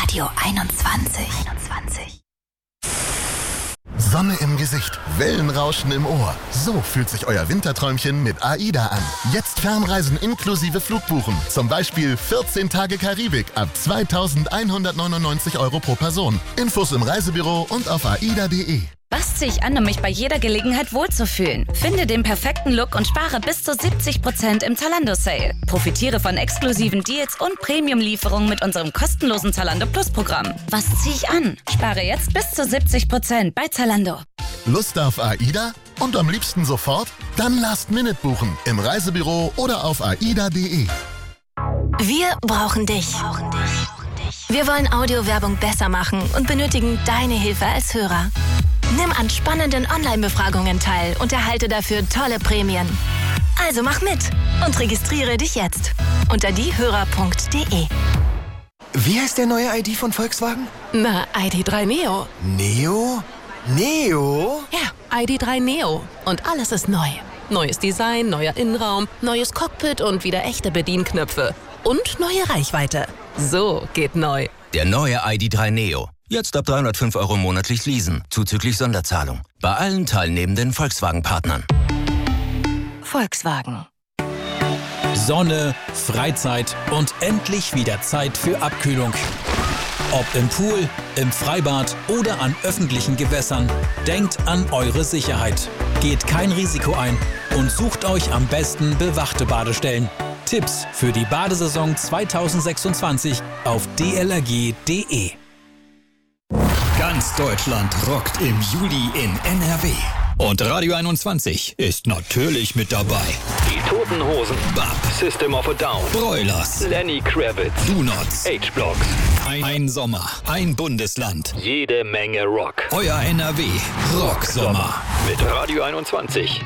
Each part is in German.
Radio 21. Sonne im Gesicht, Wellenrauschen im Ohr. So fühlt sich euer Winterträumchen mit AIDA an. Jetzt Fernreisen inklusive Flugbuchen. Zum Beispiel 14 Tage Karibik ab 2.199 € pro Person. Infos im Reisebüro und auf aida.de. Was ziehe ich an, um mich bei jeder Gelegenheit wohlzufühlen? Finde den perfekten Look und spare bis zu 70% im Zalando-Sale. Profitiere von exklusiven Deals und Premium-Lieferungen mit unserem kostenlosen Zalando Plus-Programm. Was ziehe ich an? Spare jetzt bis zu 70% bei Zalando. Lust auf AIDA? Und am liebsten sofort? Dann Last-Minute buchen im Reisebüro oder auf aida.de. Wir brauchen dich. Wir wollen Audiowerbung besser machen und benötigen deine Hilfe als Hörer. Nimm an spannenden Online-Befragungen teil und erhalte dafür tolle Prämien. Also mach mit und registriere dich jetzt unter diehörer.de. Wie heißt der neue ID von Volkswagen? Na, ID.3 Neo. Neo? Neo? Ja, ID.3 Neo. Und alles ist neu. Neues Design, neuer Innenraum, neues Cockpit und wieder echte Bedienknöpfe. Und neue Reichweite. So geht neu. Der neue ID.3 Neo. Jetzt ab 305 € monatlich leasen, zuzüglich Sonderzahlung. Bei allen teilnehmenden Volkswagen-Partnern. Volkswagen. Sonne, Freizeit und endlich wieder Zeit für Abkühlung. Ob im Pool, im Freibad oder an öffentlichen Gewässern, denkt an eure Sicherheit. Geht kein Risiko ein und sucht euch am besten bewachte Badestellen. Tipps für die Badesaison 2026 auf dlrg.de. Ganz Deutschland rockt im Juli in NRW. Und Radio 21 ist natürlich mit dabei. Die Toten Hosen, BAP, System of a Down, Broilers, Lenny Kravitz, Do-Nots, H-Blocks. Ein Sommer, ein Bundesland. Jede Menge Rock. Euer NRW Rocksommer. Mit Radio 21.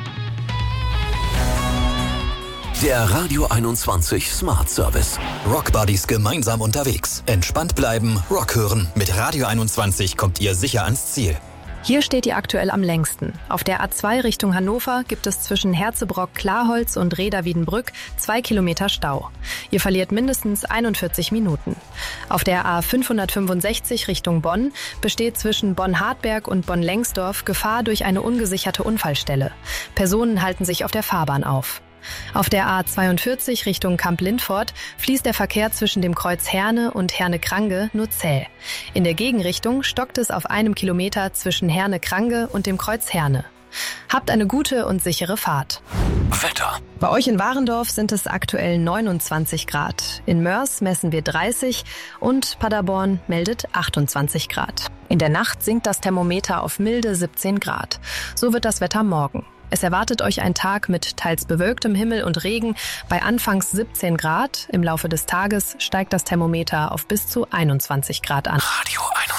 Der Radio 21 Smart Service. Rockbuddies gemeinsam unterwegs. Entspannt bleiben, Rock hören. Mit Radio 21 kommt ihr sicher ans Ziel. Hier steht ihr aktuell am längsten. Auf der A2 Richtung Hannover gibt es zwischen Herzebrock-Klarholz und Reda-Wiedenbrück 2 Kilometer Stau. Ihr verliert mindestens 41 Minuten. Auf der A565 Richtung Bonn besteht zwischen Bonn-Hartberg und Bonn-Lengsdorf Gefahr durch eine ungesicherte Unfallstelle. Personen halten sich auf der Fahrbahn auf. Auf der A42 Richtung Kamp-Lindfort fließt der Verkehr zwischen dem Kreuz Herne und Herne-Krange nur zäh. In der Gegenrichtung stockt es auf 1 Kilometer zwischen Herne-Krange und dem Kreuz Herne. Habt eine gute und sichere Fahrt. Wetter. Bei euch in Warendorf sind es aktuell 29 Grad. In Mörs messen wir 30 und Paderborn meldet 28 Grad. In der Nacht sinkt das Thermometer auf milde 17 Grad. So wird das Wetter morgen. Es erwartet euch ein Tag mit teils bewölktem Himmel und Regen bei anfangs 17 Grad. Im Laufe des Tages steigt das Thermometer auf bis zu 21 Grad an. Radio